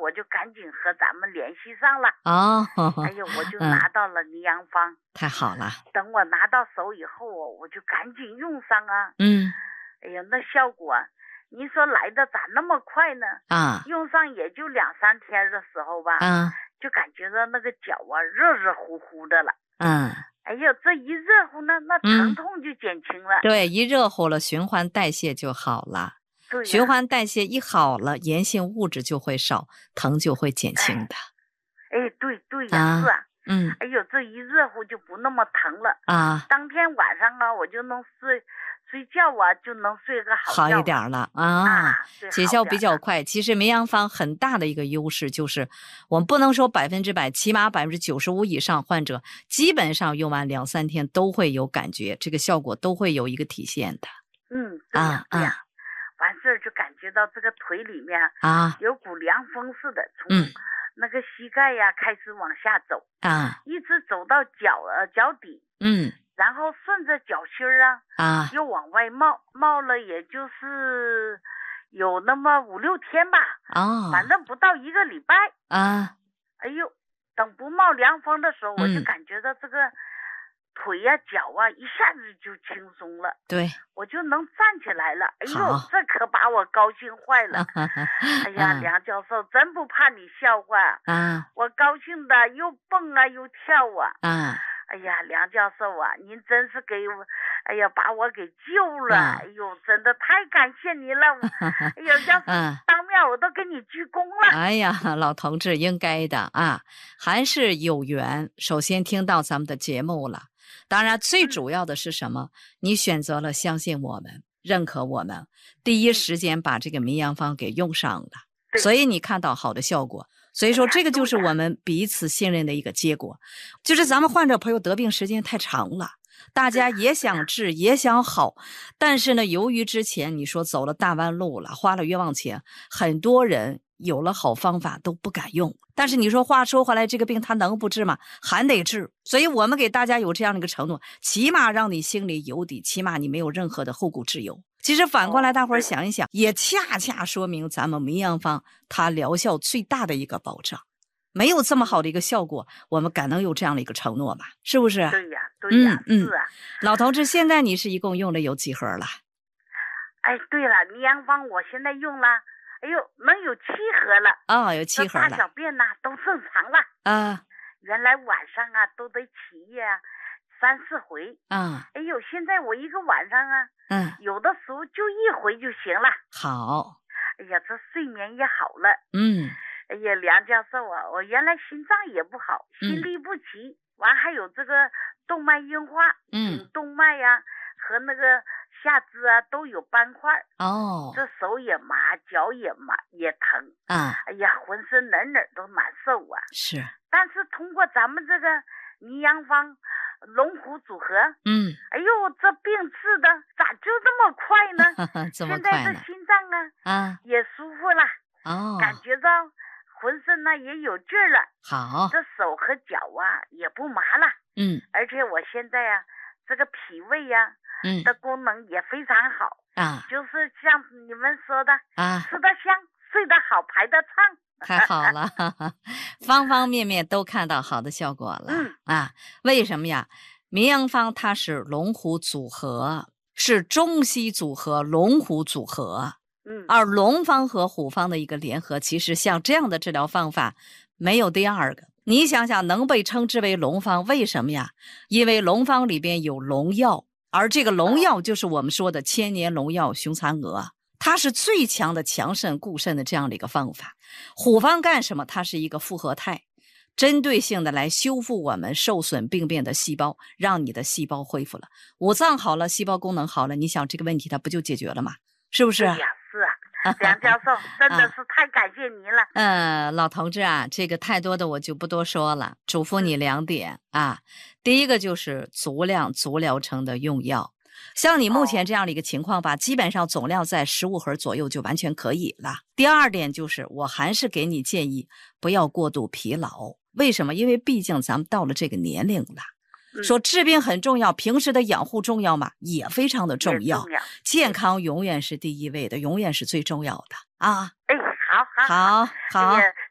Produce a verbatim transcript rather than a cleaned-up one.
我就赶紧和咱们联系上了。 哦， 哎呀，我就拿到了尼阳方、嗯， 太好了。 等我拿到手以后，我就赶紧用上啊。 嗯， 哎呀，那效果，你说来的咋那么快呢？ 啊， 用上也就两三天的时候吧， 啊， 就感觉到那个脚啊热热乎乎的了。 嗯。 哎呀，这一热乎呢，那疼痛就减轻了。 嗯、对，一热乎了，循环代谢就好了。 对、啊， 循环代谢一好了，炎性物质就会少，疼就会减轻的。 哎，哎对对呀、 啊， 是啊。 嗯。 哎呦，这一热乎就不那么疼了啊。 当天晚上啊，我就能睡睡觉啊，就能睡个好觉。 好一点了啊， 啊见效比较快。其实梅阳方很大的一个优势就是，我们不能说百分之百，起码百分之九十五以上患者基本上用完两三天都会有感觉，这个效果都会有一个体现的。 嗯，对呀、啊、对呀、啊。完事儿就感觉到这个腿里面啊有股凉风似的，从嗯那个膝盖呀、啊、开始往下走啊， 一直走到脚呃脚底， 嗯， 然后顺着脚心儿啊啊又往外冒，冒了也就是有那么五六天吧， 哦， 反正不到一个礼拜啊。 哎呦，等不冒凉风的时候，我就感觉到这个。腿呀、啊、脚啊一下子就轻松了， 对， 我就能站起来了。哎呦， 好， 这可把我高兴坏了。哎呀， 嗯、 梁教授真不怕你笑话啊！ 我高兴的又蹦啊又跳啊！ 啊！ 哎呀，梁教授啊，您真是给我，哎呀，把我给救了！ 啊、 哎呦，真的太感谢您了！哎呦，要是当面我都给你鞠躬了。 哎呀，老同志应该的啊，还是有缘。首先听到咱们的节目了。当然最主要的是什么、嗯、你选择了相信我们，认可我们，第一时间把这个梅阳方给用上了、嗯、所以你看到好的效果，所以说这个就是我们彼此信任的一个结果。就是咱们患者朋友得病时间太长了，大家也想治也想好，但是呢由于之前你说走了大弯路了，花了冤枉钱，很多人有了好方法都不敢用，但是你说话说回来，这个病它能不治吗？还得治。所以我们给大家有这样的一个承诺，起码让你心里有底，起码你没有任何的后顾之忧。其实反过来大伙儿想一想、哦、也恰恰说明咱们梅阳方它疗效最大的一个保障。没有这么好的一个效果，我们敢能有这样的一个承诺吧？是不是？ 对呀对呀、 嗯、 是啊。 老同志，现在你是一共用了有几盒了？ 哎，对了，梅阳方我现在用了哎呦，能有七盒了哦，有七盒了。 大小便呐、啊、都正常了啊。 原来晚上啊都得起夜啊，三四回啊。 哎呦，现在我一个晚上啊， 嗯， 有的时候就一回就行了。 好。 哎呀，这睡眠也好了。 嗯。 哎呀，梁教授啊，我原来心脏也不好，心律不齐，完、嗯、还有这个动脉硬化， 嗯， 动脉呀、啊、和那个。下肢啊都有斑块哦， 这手也麻，脚也麻也疼啊！ 哎呀，浑身哪哪都难受啊！ 是， 但是通过咱们这个尼阳方龙虎组合， 嗯， 哎呦，这病治的咋就这么快呢？ 呵呵这么快呢？ 现在这心脏啊啊也舒服了哦， 感觉到浑身呢也有劲儿了。 好， 这手和脚啊也不麻了。 嗯， 而且我现在啊这个脾胃呀、啊。 嗯， 的功能也非常好啊， 就是像你们说的啊， 吃得香，睡得好，排得畅， 太好了，哈哈，方方面面都看到好的效果了。 嗯啊，为什么呀？梅阳方它是龙虎组合，是中西组合，龙虎组合。 嗯， 而龙方和虎方的一个联合，其实像这样的治疗方法没有第二个。你想想，能被称之为龙方，为什么呀？因为龙方里边有龙药。而这个龙药就是我们说的千年龙药雄蚕蛾，它是最强的强肾固肾的这样的一个方法。虎方干什么？它是一个复合肽，针对性的来修复我们受损病变的细胞，让你的细胞恢复了，五脏好了，细胞功能好了，你想这个问题它不就解决了吗？是不是？ 哎呀，是啊。梁教授真的是太感谢您了。 嗯、呃，老同志啊，这个太多的我就不多说了，嘱咐你两点啊。第一个就是足量足疗程的用药，像你目前这样的一个情况吧，哦、基本上总量在十五盒左右就完全可以了。第二点就是我还是给你建议不要过度疲劳，为什么？因为毕竟咱们到了这个年龄了。说治病很重要，平时的养护重要吗？也非常的重要。 重要健康永远是第一位的，永远是最重要的啊！ 哎，好好好好， 哎、